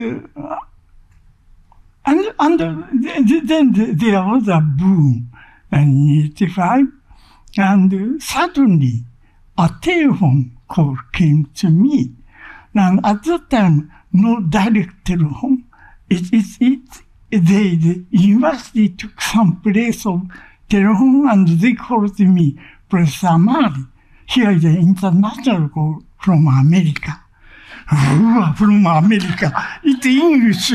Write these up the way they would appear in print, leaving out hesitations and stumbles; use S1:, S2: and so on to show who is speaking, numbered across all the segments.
S1: then there was a boom in 85, and suddenly a telephone call came to me. And at that time, no direct telephone. The university took some place of telephone, and they called me, Professor Amari. Here is an international call from America. From America. It's English.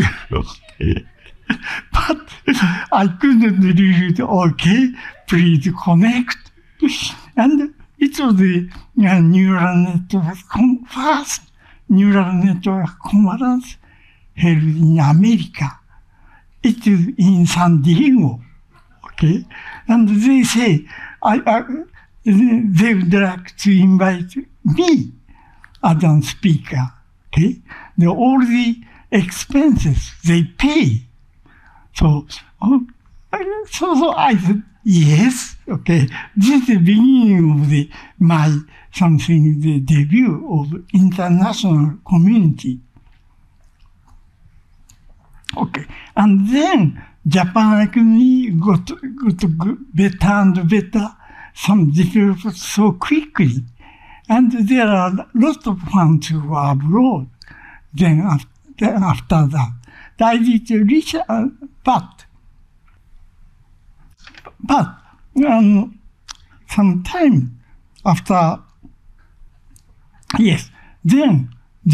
S1: But I couldn't read, okay, please connect. And it was the neural network, first neural network conference held in America. It is in San Diego, okay? And they say, they would like to invite me as a speaker, okay? All the expenses they pay. So I said, yes, okay. This is the beginning of the debut of international community. Okay, and then Japan economy got better and better. Some developed so quickly, and there are lots of funds who are abroad. Then after that, I did research, but some time after, yes, then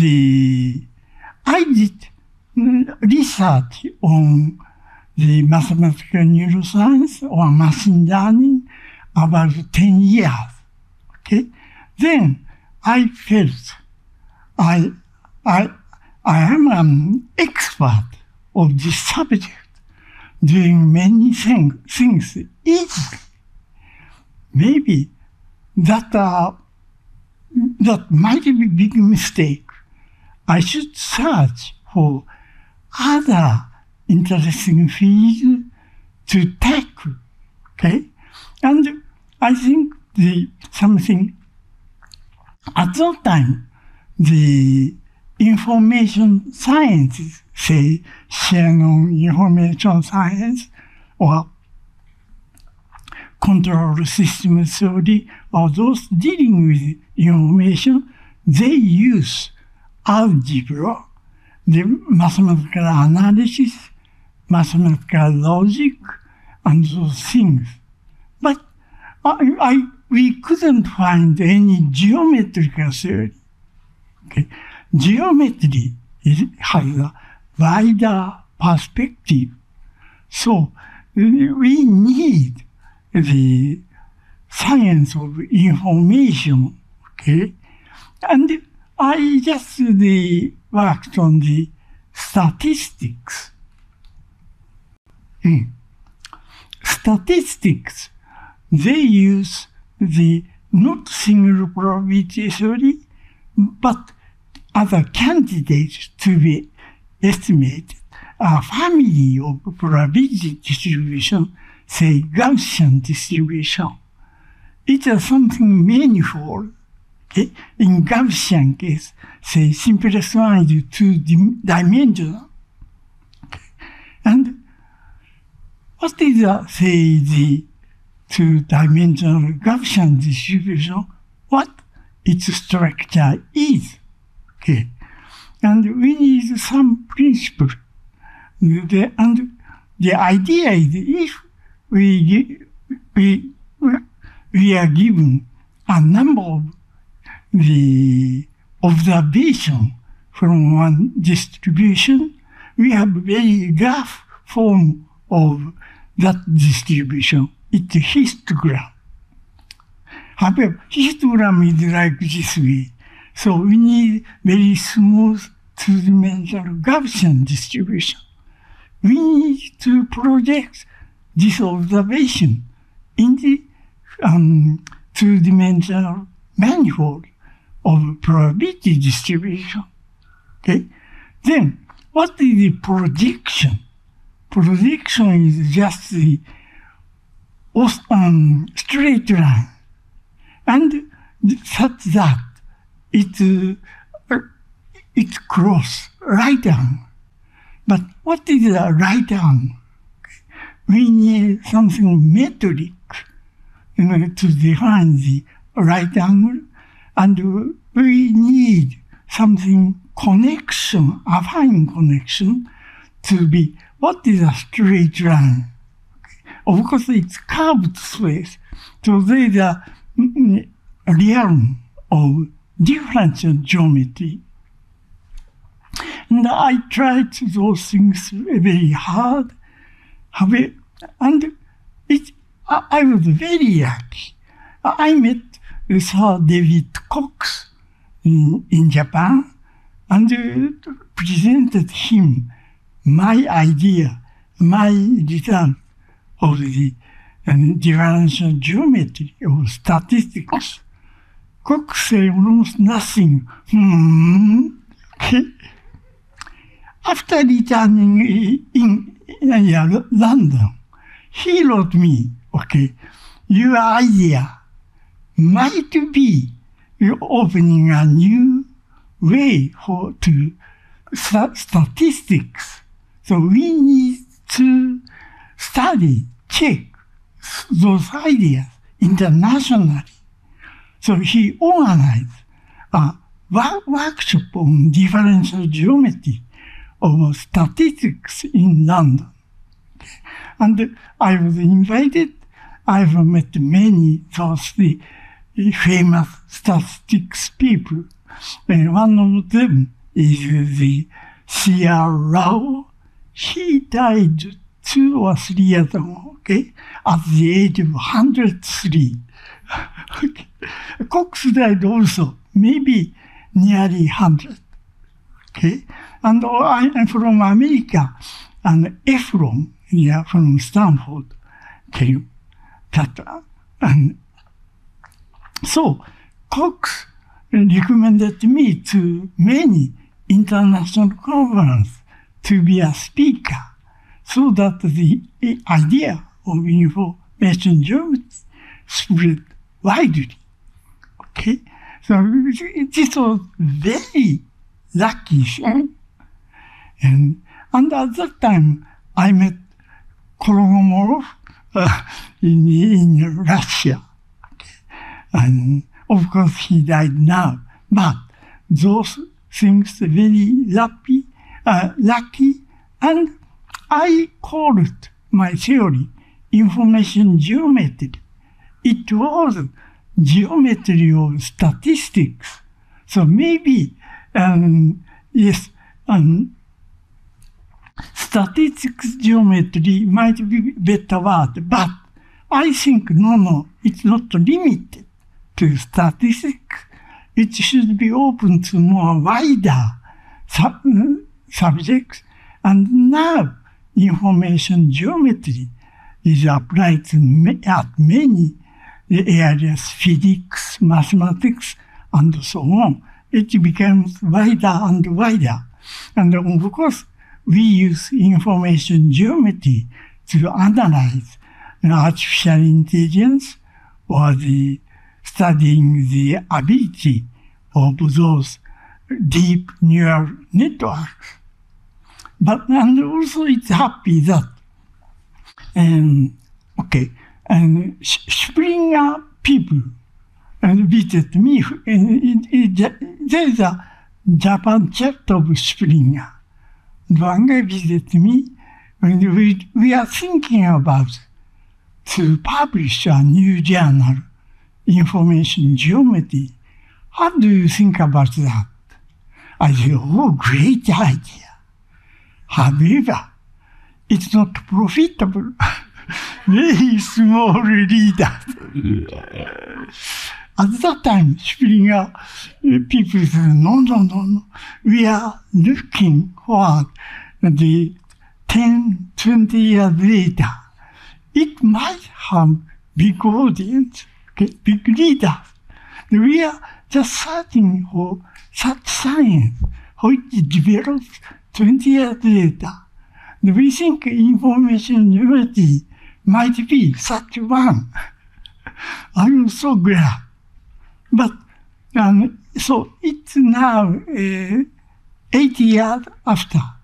S1: I did research on the mathematical neuroscience or machine learning about 10 years. Okay, then I felt I am an expert of this subject, doing many things easily. Maybe that might be a big mistake. I should search for other interesting fields to tackle. Okay, and I think something at that time, the information sciences, say Shannon information science or control system theory, or those dealing with information, they use algebra, the mathematical analysis, mathematical logic, and those things. But we couldn't find any geometrical theory. Okay. Geometry has a wider perspective. So we need the science of information. Okay. And I just worked on the statistics. Statistics, they use the not single probability theory, but other candidates to be estimated, a family of probability distribution, say Gaussian distribution. It is something manifold. Okay? In Gaussian case, say simplest one is two-dimensional. Okay? And what is the two-dimensional Gaussian distribution? What its structure is? Okay, and we need some principle. And the idea is if we are given a number of the observation from one distribution, we have very rough form of that distribution. It's a histogram. However, histogram is like this way. So we need very smooth two-dimensional Gaussian distribution. We need to project this observation in the two-dimensional manifold of probability distribution. Okay? Then, what is the projection? Projection is just the straight line, and such that it cross right angle. But what is a right angle? We need something metric to define the right angle, and we need something connection, affine connection, to be what is a straight line. Of course, it's curved space, so there is a realm of differential geometry. And I tried those things very hard, and I was very lucky. I met Sir David Cox in Japan and presented him my idea, my result of the differential geometry of statistics. Cox said almost nothing. Okay. After returning in London, he wrote me, okay, your idea might be opening a new way to statistics. So we need to study, check those ideas internationally. So he organized a workshop on differential geometry of statistics in London. And I was invited. I've met many of the famous statistics people. And one of them is the C.R. Rao. He died 2 or 3 years ago, okay, at the age of 103. Okay. Cox died also, maybe nearly 100. Okay, and I'm from America, and Ephron, from Stanford, came. And so Cox recommended me to many international conferences to be a speaker, so that the idea of information geometry spread widely. Okay, so this was very lucky thing. And at that time, I met Kolmogorov in Russia. Okay. And of course, he died now. But those things very lucky, and I called my theory information geometry. It was geometry of statistics. So maybe, yes, statistics geometry might be better word, but I think no, it's not limited to statistics. It should be open to more wider subjects. And now information geometry is applied at many areas, physics, mathematics, and so on. It becomes wider and wider. And of course, we use information geometry to analyze artificial intelligence or studying the ability of those deep neural networks. And also it's happy that, Springer people visited me. There's a Japan chapter of Springer. One guy visited me, and we are thinking about to publish a new journal, Information Geometry. How do you think about that? I said, oh, great idea. However, it's not profitable. Very small readers. At that time, Springer people said, no. We are looking for the 10, 20 years later. It might have big audience, okay, big readers. We are just searching for such science, which develops 20 years later. We think information geometry might be such one. I'm so glad. But so it's now 8 years after.